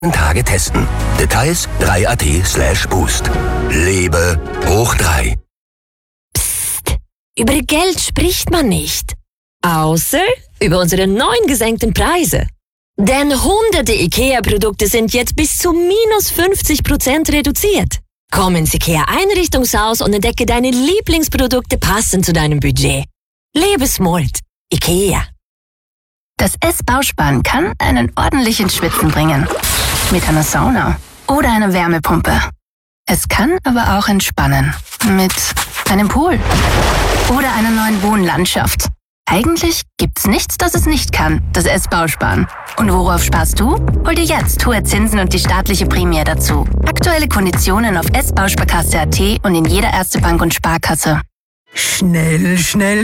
Tage testen. Details 3at/boost. Lebe hoch 3. Psst, über Geld spricht man nicht. Außer über unsere neuen gesenkten Preise. Denn hunderte IKEA-Produkte sind jetzt bis zu minus 50% reduziert. Komm ins IKEA-Einrichtungshaus und entdecke deine Lieblingsprodukte passend zu deinem Budget. Lebe smart. IKEA. Das Essbausparen kann einen ordentlichen Schwitzen bringen. Mit einer Sauna oder einer Wärmepumpe. Es kann aber auch entspannen. Mit einem Pool oder einer neuen Wohnlandschaft. Eigentlich gibt's nichts, das es nicht kann, das Essbausparen. Und worauf sparst du? Hol dir jetzt hohe Zinsen und die staatliche Prämie dazu. Aktuelle Konditionen auf sbausparkasse.at und in jeder Erste Bank und Sparkasse. Schnell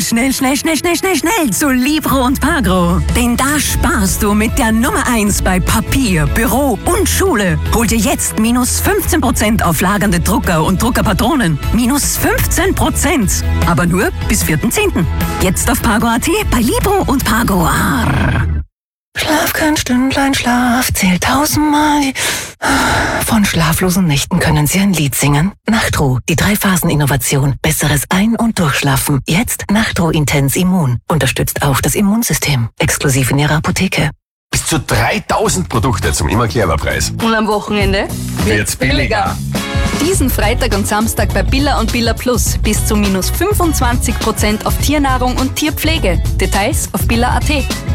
zu Libro und Pagro. Denn da sparst du mit der Nummer 1 bei Papier, Büro und Schule. Hol dir jetzt minus 15% auf lagernde Drucker und Druckerpatronen. Minus 15%. Aber nur bis 4.10. Jetzt auf Pagro.at bei Libro und Pagro. Schlaf kein Stündlein Schlaf, zählt 1000-mal. Von schlaflosen Nächten können Sie ein Lied singen. Nachtruh, die 3-Phasen-Innovation. Besseres Ein- und Durchschlafen. Jetzt Nachtruh Intens Immun. Unterstützt auch das Immunsystem. Exklusiv in Ihrer Apotheke. Bis zu 3000 Produkte zum immer clever Preis. Und am Wochenende wird's billiger. Diesen Freitag und Samstag bei Billa und Billa Plus bis zu minus 25% auf Tiernahrung und Tierpflege. Details auf billa.at.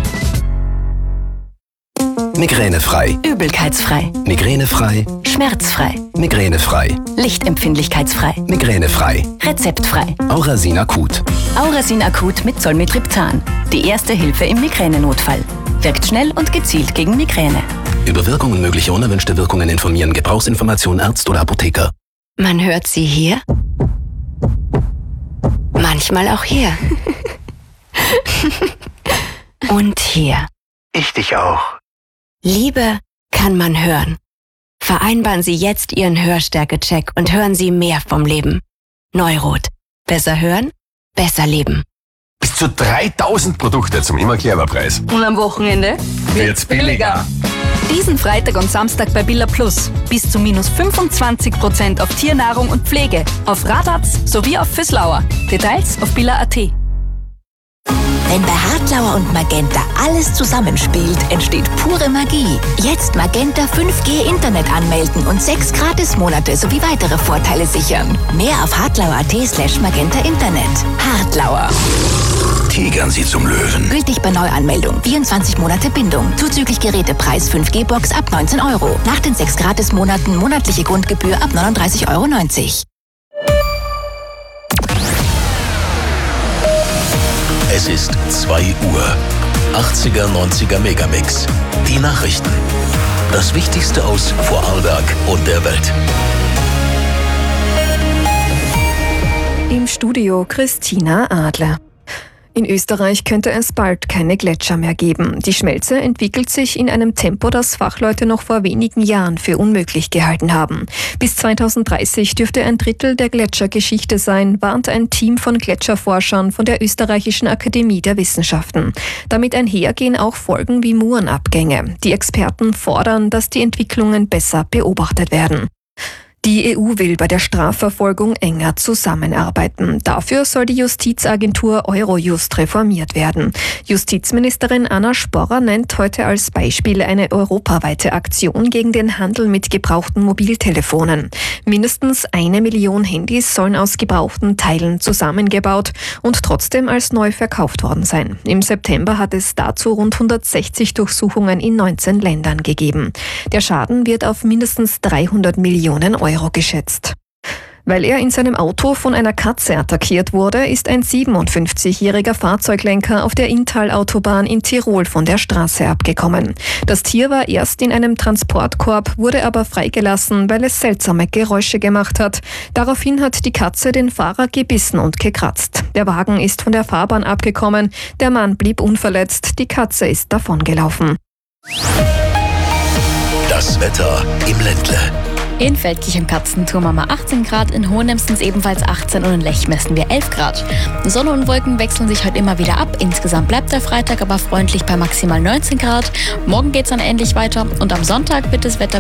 Migränefrei. Übelkeitsfrei. Migränefrei. Schmerzfrei. Migränefrei. Lichtempfindlichkeitsfrei. Migränefrei. Rezeptfrei. Aurasin Akut. Aurasin Akut mit Zolmitriptan. Die erste Hilfe im Migränenotfall. Wirkt schnell und gezielt gegen Migräne. Über Wirkung und mögliche unerwünschte Wirkungen informieren. Gebrauchsinformation Arzt oder Apotheker. Man hört sie hier. Manchmal auch hier. Und hier. Ich dich auch. Liebe kann man hören. Vereinbaren Sie jetzt Ihren Hörstärke-Check und hören Sie mehr vom Leben. Neurot. Besser hören, besser leben. Bis zu 3000 Produkte zum immer clever Preis. Und am Wochenende wird's billiger. Diesen Freitag und Samstag bei Billa Plus bis zu minus 25% auf Tiernahrung und Pflege. Auf Radatz sowie auf Füßlauer. Details auf billa.at. Wenn bei Hartlauer und Magenta alles zusammenspielt, entsteht pure Magie. Jetzt Magenta 5G Internet anmelden und 6 Gratismonate sowie weitere Vorteile sichern. Mehr auf hartlauer.at/Magenta Internet. Hartlauer. Tigern Sie zum Löwen. Gültig bei Neuanmeldung. 24 Monate Bindung. Zuzüglich Gerätepreis 5G-Box ab 19 €. Nach den 6 Gratismonaten monatliche Grundgebühr ab 39,90 €. Es ist 2 Uhr. 80er, 90er Megamix. Die Nachrichten. Das Wichtigste aus Vorarlberg und der Welt. Im Studio Christina Adler. In Österreich könnte es bald keine Gletscher mehr geben. Die Schmelze entwickelt sich in einem Tempo, das Fachleute noch vor wenigen Jahren für unmöglich gehalten haben. Bis 2030 dürfte ein Drittel der Gletschergeschichte sein, warnt ein Team von Gletscherforschern von der Österreichischen Akademie der Wissenschaften. Damit einhergehen auch Folgen wie Murenabgänge. Die Experten fordern, dass die Entwicklungen besser beobachtet werden. Die EU will bei der Strafverfolgung enger zusammenarbeiten. Dafür soll die Justizagentur Eurojust reformiert werden. Justizministerin Anna Sporrer nennt heute als Beispiel eine europaweite Aktion gegen den Handel mit gebrauchten Mobiltelefonen. Mindestens 1 Million Handys sollen aus gebrauchten Teilen zusammengebaut und trotzdem als neu verkauft worden sein. Im September hat es dazu rund 160 Durchsuchungen in 19 Ländern gegeben. Der Schaden wird auf mindestens 300 Millionen Euro geschätzt. Weil er in seinem Auto von einer Katze attackiert wurde, ist ein 57-jähriger Fahrzeuglenker auf der Inntal-Autobahn in Tirol von der Straße abgekommen. Das Tier war erst in einem Transportkorb, wurde aber freigelassen, weil es seltsame Geräusche gemacht hat. Daraufhin hat die Katze den Fahrer gebissen und gekratzt. Der Wagen ist von der Fahrbahn abgekommen, der Mann blieb unverletzt, die Katze ist davongelaufen. Das Wetter im Ländle. In Feldkirch-am-Katzenturm haben wir 18 Grad, in Hohenems sind es ebenfalls 18 und in Lech messen wir 11 Grad. Sonne und Wolken wechseln sich heute immer wieder ab. Insgesamt bleibt der Freitag aber freundlich bei maximal 19 Grad. Morgen geht es dann ähnlich weiter und am Sonntag wird das Wetter